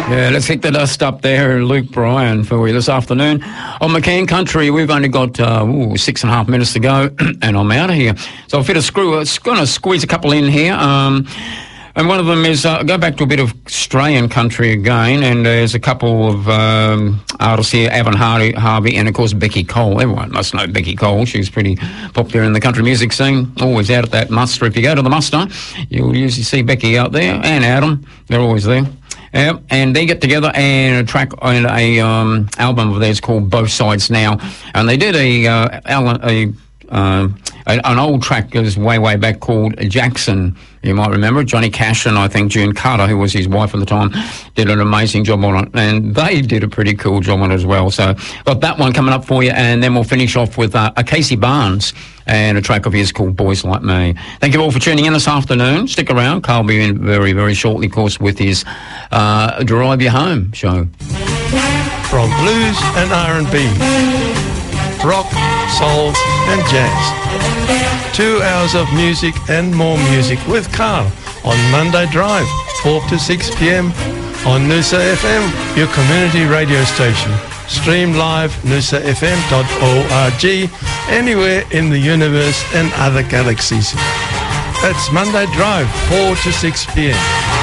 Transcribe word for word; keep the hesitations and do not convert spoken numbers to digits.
Yeah, let's kick the dust up there, Luke Bryan, for you this afternoon. On McCann Country, we've only got uh, ooh, six and a half minutes to go, and I'm out of here. So I'll fit a screw. It's going to squeeze a couple in here. Um, and one of them is, uh, go back to a bit of Australian country again, and there's a couple of um, artists here, Evan Harvey, Harvey, and of course Becky Cole. Everyone must know Becky Cole. She's pretty popular in the country music scene, always out at that muster. If you go to the muster, you'll usually see Becky out there, and Adam. They're always there. Yeah, and they get together and a track on a um, album of theirs called Both Sides Now, and they did a, uh, a, uh, an old track that was way way back called Jackson. You might remember Johnny Cash and I think June Carter, who was his wife at the time, did an amazing job on it, and they did a pretty cool job on it as well. So got that one coming up for you, and then we'll finish off with uh, a Casey Barnes and a track of his called Boys Like Me. Thank you all for tuning in this afternoon. Stick around. Carl will be in very, very shortly, of course, with his uh, Drive You Home show. From blues and R and B, rock, soul and jazz. Two hours of music and more music with Carl on Monday Drive, four to six p.m. on Noosa F M, your community radio station. Stream live noosa f m dot org, anywhere in the universe and other galaxies. That's Monday Drive, four to six p.m.